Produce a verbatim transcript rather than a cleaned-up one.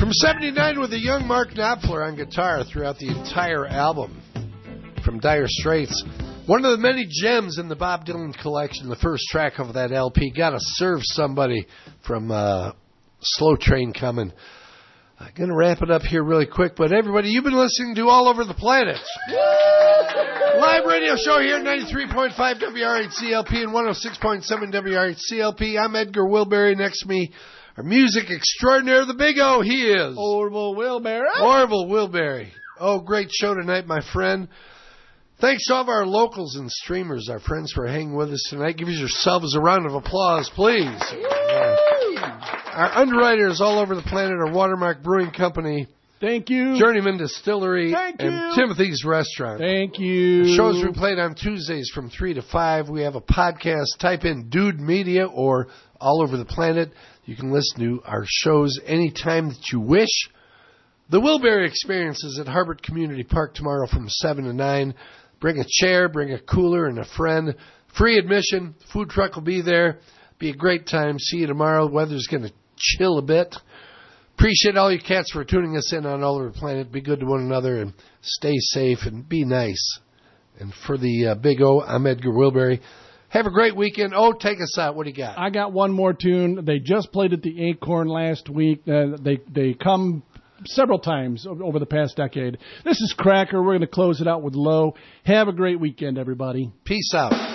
From seventy-nine with a young Mark Knopfler on guitar throughout the entire album. From Dire Straits, one of the many gems in the Bob Dylan collection, the first track of that L P, Gotta Serve Somebody, from uh, Slow Train Coming. I'm going to wrap it up here really quick, but everybody, you've been listening to All Over the Planet. Live radio show here at ninety-three point five W R H C L P and one oh six point seven W R H C L P. I'm Edgar Wilberry. Next to me, our music extraordinaire, the Big O, he is. Orville Wilberry. Orville Wilberry. Oh, great show tonight, my friend. Thanks to all of our locals and streamers, our friends, for hanging with us tonight. Give yourselves a round of applause, please. Our underwriters all over the planet are Watermark Brewing Company. Thank you. Journeyman Distillery. Thank and you. Timothy's Restaurant. Thank you. The shows we played on Tuesdays from three to five. We have a podcast. Type in Dude Media or All Over the Planet. You can listen to our shows anytime that you wish. The Wilberry Experience is at Harbert Community Park tomorrow from seven to nine. Bring a chair, bring a cooler, and a friend. Free admission. Food truck will be there. Be a great time. See you tomorrow. The weather's going to chill a bit. Appreciate all you cats for tuning us in on All Over the Planet. Be good to one another and stay safe and be nice. And for the uh, Big O, I'm Edgar Wilberry. Have a great weekend. Oh, take us out. What do you got? I got one more tune. They just played at the Acorn last week. Uh, they they come several times over the past decade. This is Cracker. We're going to close it out with Low. Have a great weekend, everybody. Peace out.